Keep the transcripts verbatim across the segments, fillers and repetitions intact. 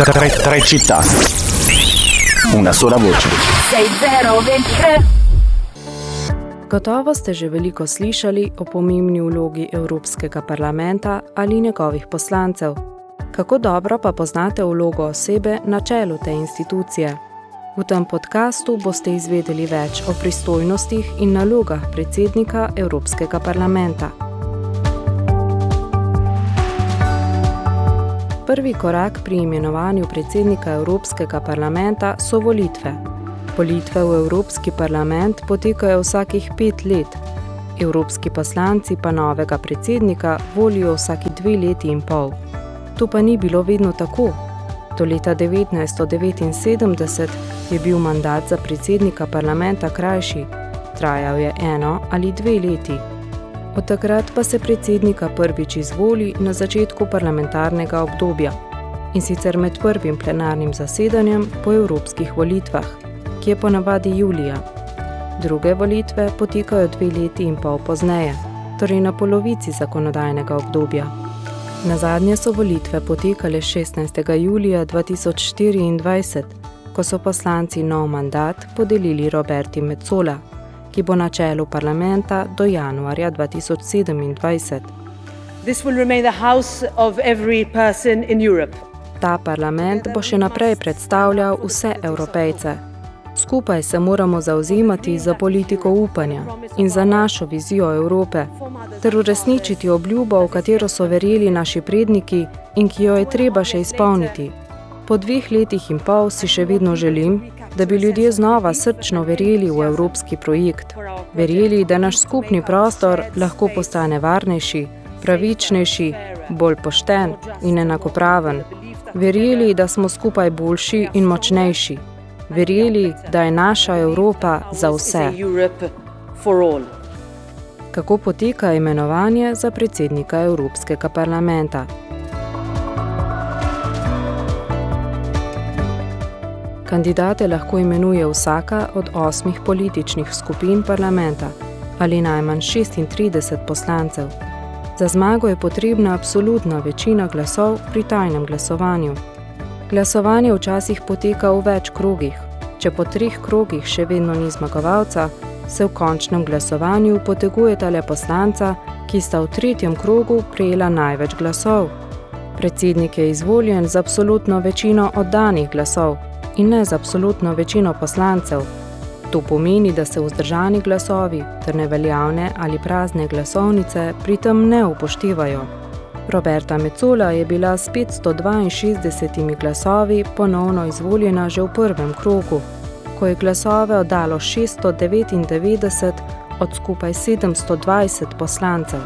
Tre, tre città, una sola voce. sei zero dvajset tri. Gotovo ste že veliko slišali o pomembni vlogi Evropskega parlamenta ali njegovih poslancev. Kako dobro pa poznate vlogo osebe na čelu te institucije? V tem podkastu boste izvedeli več o pristojnostih in nalogah predsednika Evropskega parlamenta. Prvi korak pri imenovanju predsednika Evropskega parlamenta so volitve. Volitve v Evropski parlament potekajo vsakih pet let. Evropski poslanci pa novega predsednika volijo vsaki dve leti in pol. To pa ni bilo vedno tako. Do leta devetnajststo devetinsedemdeset je bil mandat za predsednika parlamenta krajši, trajal je eno ali dve leti. Od takrat pa se predsednika prvič izvoli na začetku parlamentarnega obdobja, in sicer med prvim plenarnim zasedanjem po evropskih volitvah, ki je ponavadi julija. Druge volitve potekajo dve leti in pol pozneje, torej na polovici zakonodajnega obdobja. Nazadnje so volitve potekale šestnajstega julija dva tisoč štiriindvajset, ko so poslanci nov mandat podelili Roberti Metsola, ki bo na čelu parlamenta do januarja dva tisoč sedemindvajset. This will remain the house of every person in Europe. Ta parlament bo še naprej predstavljal vse Evropejce. Skupaj se moramo zavzemati za politiko upanja in za našo vizijo Evrope, ter uresničiti obljubo, v katero so verjeli naši predniki in ki jo je treba še izpolniti. Po dveh letih in pol si še vedno želim, da bi ljudje znova srčno verjeli v evropski projekt. Verjeli, da naš skupni prostor lahko postane varnejši, pravičnejši, bolj pošten in enakopraven. Verjeli, da smo skupaj boljši in močnejši. Verjeli, da je naša Evropa za vse. Kako poteka imenovanje za predsednika Evropskega parlamenta? Kandidate lahko imenuje vsaka od osmih političnih skupin parlamenta ali najmanj šestintrideset poslancev. Za zmago je potrebna absolutna večina glasov pri tajnem glasovanju. Glasovanje včasih poteka v več krogih. Če po treh krogih še vedno ni zmagovalca, se v končnem glasovanju potegujeta le poslanca, ki sta v tretjem krogu prejela največ glasov. Predsednik je izvoljen z absolutno večino oddanih glasov in ne z absolutno večino poslancev. To pomeni, da se vzdržani glasovi ter neveljavne ali prazne glasovnice pri tem ne upoštevajo. Roberta Metsola je bila s petsto dvainšestdesetimi glasovi ponovno izvoljena že v prvem krogu, ko je glasove oddalo šeststo devetindevetdeset od skupaj sedemsto dvajset poslancev.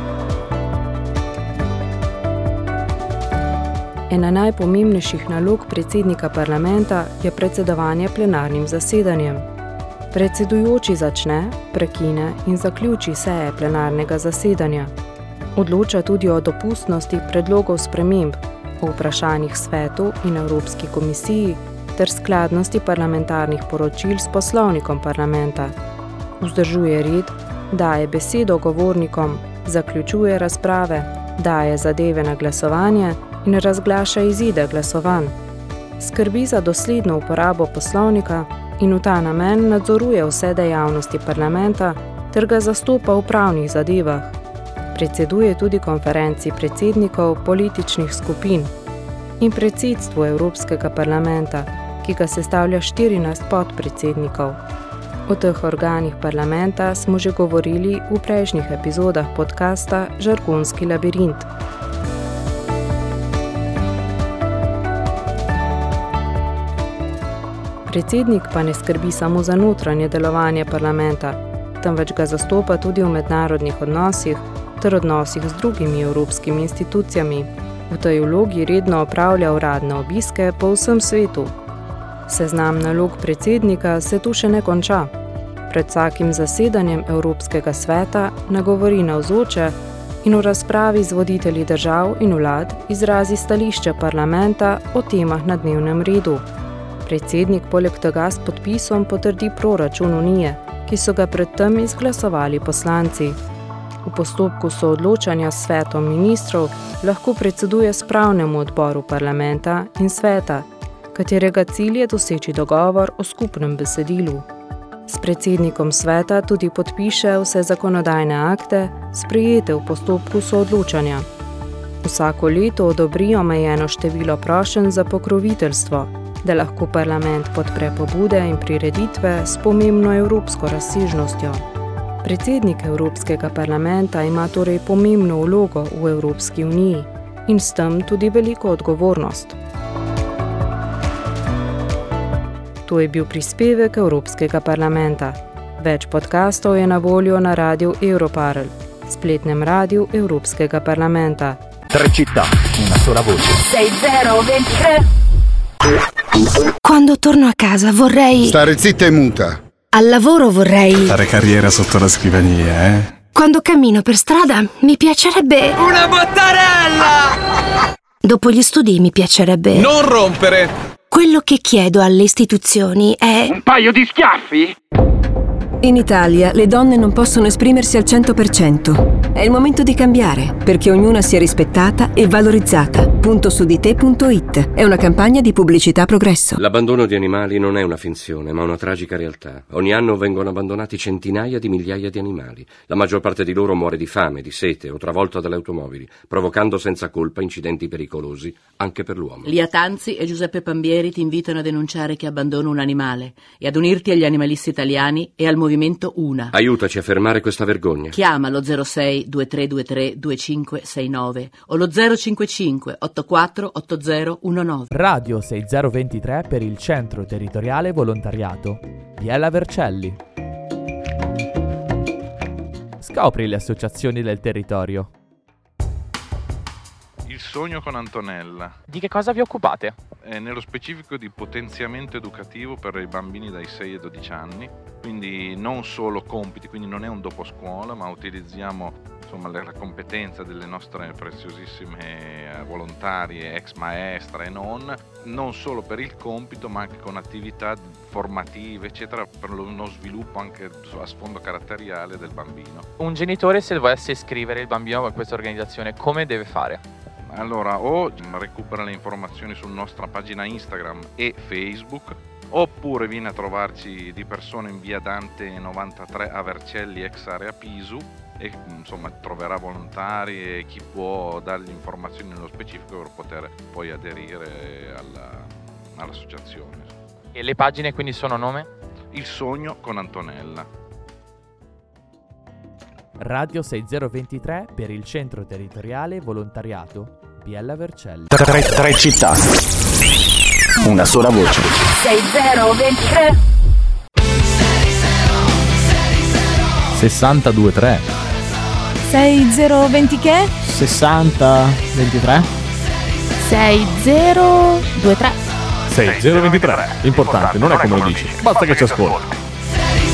Ena najpomembnejših nalog predsednika parlamenta je predsedovanje plenarnim zasedanjem. Predsedujoči začne, prekine in zaključi seje plenarnega zasedanja. Odloča tudi o dopustnosti predlogov sprememb, o vprašanjih svetu in Evropski komisiji ter skladnosti parlamentarnih poročil s poslovnikom parlamenta. Vzdržuje red, daje besedo govornikom, zaključuje razprave, daje zadeve na glasovanje in razglaša izide glasovanj. Skrbi za dosledno uporabo poslovnika in v ta namen nadzoruje vse dejavnosti parlamenta ter ga zastopa v pravnih zadevah. Predseduje tudi konferenci predsednikov političnih skupin in predsedstvu Evropskega parlamenta, ki ga sestavlja štirinajst podpredsednikov. O teh organih parlamenta smo že govorili v prejšnjih epizodah podcasta Žargonski labirint. Predsednik pa ne skrbi samo za notranje delovanje parlamenta, temveč ga zastopa tudi v mednarodnih odnosih ter odnosih z drugimi evropskimi institucijami. V tej vlogi redno opravlja uradne obiske po vsem svetu. Seznam nalog predsednika se tu še ne konča. Pred vsakim zasedanjem Evropskega sveta nagovori navzoče in v razpravi z voditelji držav in vlad izrazi stališče parlamenta o temah na dnevnem redu. Predsednik poleg tega s podpisom potrdi proračun Unije, ki so ga predtem izglasovali poslanci. V postopku soodločanja s svetom ministrov lahko predseduje spravnemu odboru parlamenta in sveta, katerega cilj je doseči dogovor o skupnem besedilu. S predsednikom sveta tudi podpiše vse zakonodajne akte, sprejete v postopku soodločanja. Vsako leto odobri omejeno število prošenj za pokroviteljstvo, da lahko parlament podpre pobude in prireditve s pomembno evropsko razsežnostjo. Predsednik Evropskega parlamenta ima torej pomembno vlogo v Evropski uniji in s tem tudi veliko odgovornost. To je bil prispevek Evropskega parlamenta. Več podkastov je na voljo na radiu Europarl, spletnem radiu Evropskega parlamenta. Tre città, una sola voce. sei zero ventitré. Quando torno a casa vorrei... Stare zitta e muta. Al lavoro vorrei... Fare carriera sotto la scrivania, eh? Quando cammino per strada mi piacerebbe... Una bottarella! Dopo gli studi mi piacerebbe... Non rompere! Quello che chiedo alle istituzioni è... Un paio di schiaffi? In Italia le donne non possono esprimersi al cento per cento. È il momento di cambiare, perché ognuna sia rispettata e valorizzata. punto su di te punto it è una campagna di pubblicità Progresso. L'abbandono di animali non è una finzione, ma una tragica realtà. Ogni anno vengono abbandonati centinaia di migliaia di animali. La maggior parte di loro muore di fame, di sete o travolta dalle automobili, provocando senza colpa incidenti pericolosi anche per l'uomo. Lia Tanzi e Giuseppe Pambieri ti invitano a denunciare chi abbandona un animale e ad unirti agli animalisti italiani e al movimento Una. Aiutaci a fermare questa vergogna. Chiama lo zero sei due tre due tre due cinque sei nove o lo zero cinque cinque otto quattro otto zero uno nove. Radio sei zero ventitré per il Centro Territoriale Volontariato. Biella Vercelli. Scopri le associazioni del territorio. Il sogno con Antonella. Di che cosa vi occupate? È nello specifico di potenziamento educativo per i bambini dai sei ai dodici anni, quindi non solo compiti, quindi non è un dopo scuola, ma utilizziamo insomma la competenza delle nostre preziosissime volontarie, ex maestre e non, non solo per il compito ma anche con attività formative eccetera per uno sviluppo anche a sfondo caratteriale del bambino. Un genitore, se volesse iscrivere il bambino a questa organizzazione, come deve fare? Allora, o recupera le informazioni sulla nostra pagina Instagram e Facebook, oppure viene a trovarci di persona in via Dante novantatré a Vercelli, ex area Pisu, e insomma troverà volontari e chi può dargli informazioni nello specifico per poter poi aderire alla, all'associazione. E le pagine quindi sono nome? Il sogno con Antonella. Radio sei zero ventitré per il Centro Territoriale Volontariato. Biella Vercelli. Tre, tre città, una sola voce. sei zero ventitré. sessantadue tre. sei zero venti che? sessanta ventitré. sei zero due tre. sei zero ventitré. Importante, non è come lo dici, basta che ci ascolti.